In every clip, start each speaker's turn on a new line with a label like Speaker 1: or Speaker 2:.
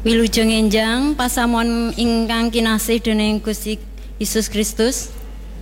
Speaker 1: Wilujeng enjang pasamuan ingkang kinasih dening Gusti Yesus Kristus.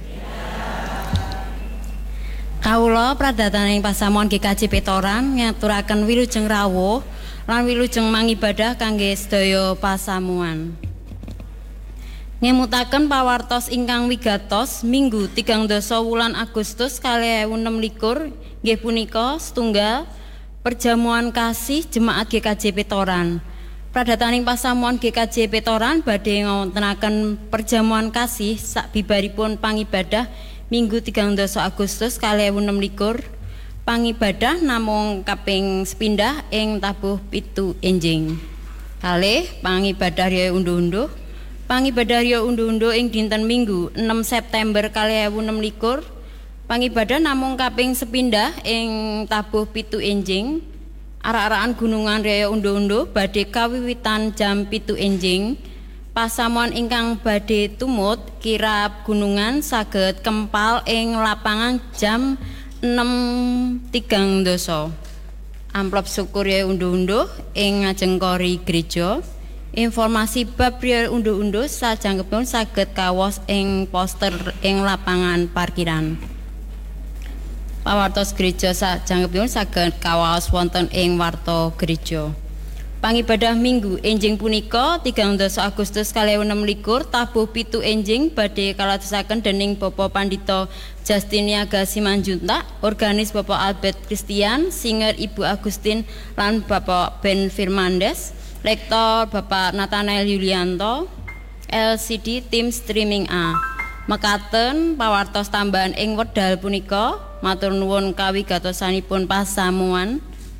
Speaker 1: Kawula pradataning pasamuan GKJ Petoran ngaturaken wilujeng rawuh lan wilujeng mangibadah kangge sedaya pasamuan. Ngemutaken pawartos ingkang wigatos Minggu 13 wulan Agustus 2026 nggih punika setunggal perjamuan kasih jemaat GKJ Petoran. Pradataning pasamuan GKJ Petoran badhe ngawontenaken perjamuan kasih sabibaripun pangibadah Minggu 13 Agustus 2026. Pangibadah namung kaping sepindah ing tabuh 7 enjing. Kalih pangibadah riyaya unduh-unduh. Pangibadah riyaya unduh-unduh ing dinten Minggu 6 September 2026. Pangibadah namung kaping sepindah ing tabuh 7 enjing. Arak-arakan gunungan riyaya unduh-unduh badhe kawiwitan jam 7 enjing. Pasamuan ingkang badhe tumut kirab gunungan saged kempal ing lapangan jam 6.30. Amplop syukur riyaya unduh-unduh ing ngajeng kori gereja. Informasi bab riyaya unduh-unduh sajangkepipun saged kawas ing poster ing lapangan parkiran. Pawartos gereja sajangkepipun saged kawaos wonten ing warta gereja. Pangibadah Minggu enjing punika 13 Agustus 2026 tabuh 7 enjing badhe kaladosaken dening Bapak Pandhita Justiniaga Simanjuntak, organis Bapak Albert Christian, singer Ibu Agustin lan Bapak Ben Firmandes, lektor Bapak Nathanael Yulianto, LCD tim streaming A. Mekaten pawartos tambahan ing wedal punika matur nuwun kawigatosanipun pasamuan.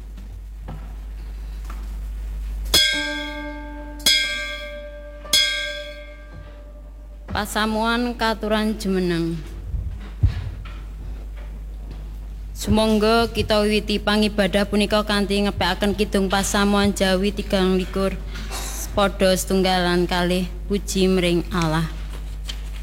Speaker 1: Pasamuan katuran jumeneng. Sumangga kita wiwiti pangibadah punika kanthi ngepekaken kidung pasamuan Jawi 13 padha setunggalan kalih puji mring Allah.